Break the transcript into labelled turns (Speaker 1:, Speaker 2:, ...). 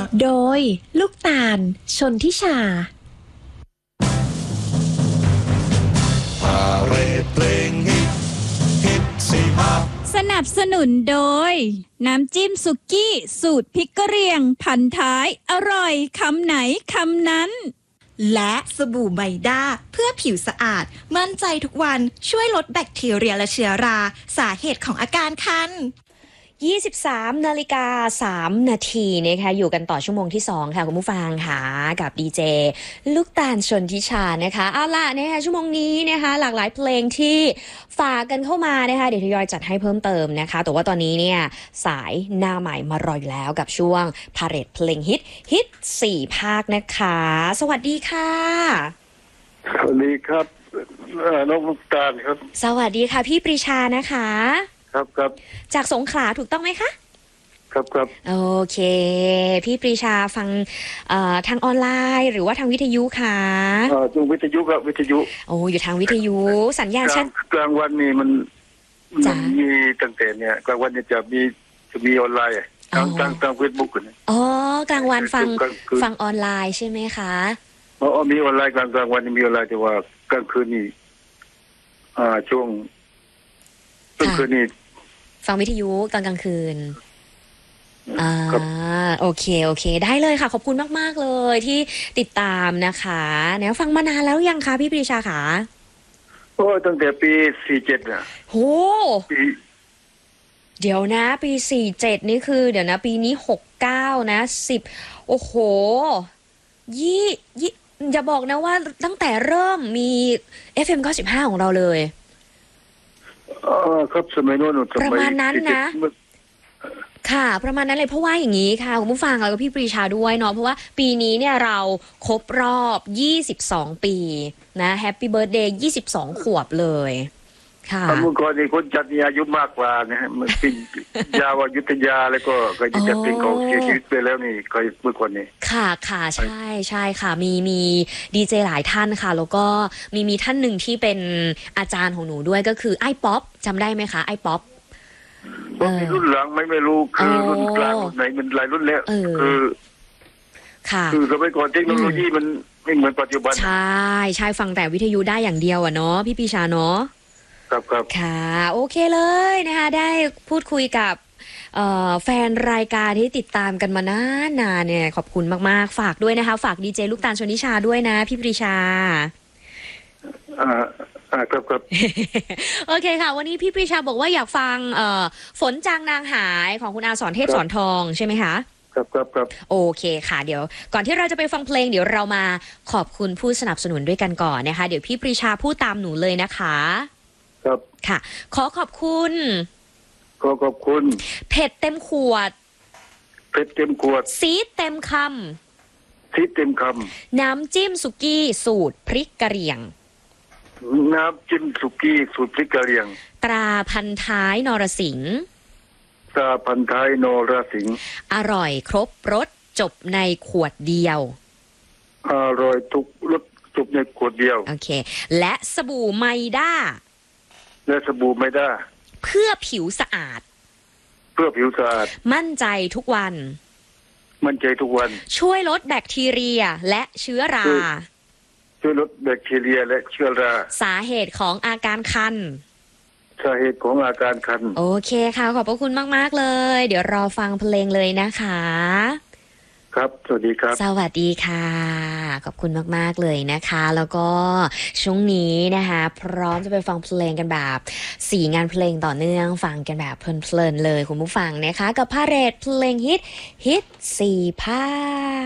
Speaker 1: โดยลูกตาลชนทิชา
Speaker 2: พาเรดเพลงฮิตฮิตสี่ภาค
Speaker 3: สนับสนุนโดยน้ำจิ้มสุกี้สูตรพริกกะเหรี่ยงพันท้ายอร่อยคำไหนคำนั้น
Speaker 4: และสบู่ไมด้าเพื่อผิวสะอาดมั่นใจทุกวันช่วยลดแบคทีเรียและเชื้อราสาเหตุของอาการคัน
Speaker 5: 23:03 นาทีนะคะอยู่กันต่อชั่วโมงที่2ค่ะคุณผู้ฟังค่ะกับดีเจลูกตาลชนทิชานะคะเอาล่ะนะคะชั่วโมงนี้นะคะหลากหลายเพลงที่ฝากกันเข้ามานะคะเดี๋ยวทยอยจัดให้เพิ่มเติมนะคะแต่ว่าตอนนี้เนี่ยสายหน้าใหม่มารออยู่แล้วกับช่วงพาเรดเพลงฮิต4ภาคนะคะสวัสดีค่ะ
Speaker 6: สวัสดีครับน้องลูกตาลครับ
Speaker 5: สวัสดีค่ะพี่ปรีชานะคะ
Speaker 6: ครับ
Speaker 5: จากสงขลาถูกต้องไหมคะ
Speaker 6: ครับ
Speaker 5: โอเคพี่ปรีชาฟังทางออนไลน์หรือว่าทางวิทยุคะ
Speaker 6: ทางวิทยุครับวิทยุ
Speaker 5: โอ้อยู่ทางวิทยุสัญญาณชัด
Speaker 6: กลางวันนี่มันมีตั้งแต่เนี่ยกลางวันเนี่ยจะมีออนไลน์ทางเฟซบุ๊กนะ
Speaker 5: อ๋อกลางวันฟังออนไลน์ใช่ไหมคะ
Speaker 6: มีออนไลน์กลางวันมีออนไลน์แต่ว่ากลางคืนนี่ช่วงกลางคืนนี่
Speaker 5: ฟังวิทยุตอนกลางคืนโอเคได้เลยค่ะขอบคุณมากๆเลยที่ติดตามนะคะเนี่ยฟังมานานแล้วยังคะพี่ปรีชาคะ
Speaker 6: โอ้ตั้งแต่ปี47น่ะ
Speaker 5: โหเดี๋ยวนะปี47นี่คือเดี๋ยวนะปีนี้69นะ10โอ้โหอย่าบอกนะว่าตั้งแต่เริ่มมี FM 95ของเราเลย
Speaker 6: ครับสมัยโน้น
Speaker 5: ประมาณนั้นนะค่ะประมาณนั้นเลยเพราะว่าอย่างนี้ค่ะคุณผู้ฟังแล้วก็พี่ปรีชาด้วยเนาะเพราะว่าปีนี้เนี่ยเราครบรอบ22ปีนะแฮปปี้เบิร์ธเดย์22ขวบเลยค่ะ
Speaker 6: เมื่อก่อนนี่คนจัดมีอายุมากกว่านะฮะมันเป็นยาวยุทธยาแล้วก็จะจัดเป็นของเสียชีวิตไปแล้วนี่เคยเมื่อก่อนนี้
Speaker 5: ค่ะใช่ค่ะมีดีเจหลายท่านค่ะแล้วก็มีท่านหนึ่งที่เป็นอาจารย์ของหนูด้วยก็คือไอ้ป๊อปจำได้ไหมคะไอ้ป๊อป
Speaker 6: มีรุ่นหลังไม่รู้คือรุ่นกลางรุ่นไหนมันหลายรุ่นแล้วคือสมัยก่อนเทคโนโลยีมันไม่เหมือนปัจจุบัน
Speaker 5: ใช่ฟังแต่วิทยุได้อย่างเดียวอะเนาะพี่ปีชาเนาะ
Speaker 6: ครับ
Speaker 5: ค่ะโอเคเลยนะคะได้พูดคุยกับแฟนรายการที่ติดตามกันมานานเนี่ยขอบคุณมากๆฝากด้วยนะคะฝากดีเจลูกตาลชนทิชาด้วยนะพี่ปรีชา
Speaker 6: ครับ
Speaker 5: โอเคค่ะวันนี้พี่ปรีชาบอกว่าอยากฟังฝนจางนางหายของคุณอาสอนเทพสอนทองใช่ไหมคะ
Speaker 6: ครับ
Speaker 5: โอเคค่ะเดี๋ยวก่อนที่เราจะไปฟังเพลงเดี๋ยวเรามาขอบคุณผู้สนับสนุนด้วยกันก่อนนะคะเดี๋ยวพี่ปรีชาพูดตามหนูเลยนะคะ
Speaker 6: ครับ
Speaker 5: ค่ะขอบคุณเผ็ดเต็มขวดซีดเต็มคำน้ำจิ้มสุกี้สูตรพริกกะเหรี่ยง
Speaker 6: น้ำจิ้มสุกี้สูตรพริกกะเหรี่ยง
Speaker 5: ตราพันท้ายนรสิงห์อร่อยครบรสจบในขวดเดียว
Speaker 6: อร่อยทุกรสจบในขวดเดียว
Speaker 5: โอเคและสบู่ไมด้าเพื่อผิวสะอาดมั่นใจทุกวันช่วยลดแบคทีเรียและเชื้อราสาเหตุของอาการคันโอเคค่ะขอบพระคุณมากๆเลยเดี๋ยวรอฟังเพลงเลยนะคะ
Speaker 6: ครับสวัสดีครับ
Speaker 5: สวัสดีค่ะขอบคุณมากๆเลยนะคะแล้วก็ช่วงนี้นะคะพร้อมจะไปฟังเพลงกันแบบ4งานเพลงต่อเนื่องฟังกันแบบเพลินๆเลยคุณผู้ฟังนะคะกับพาเรดเพลงฮิต4ภาค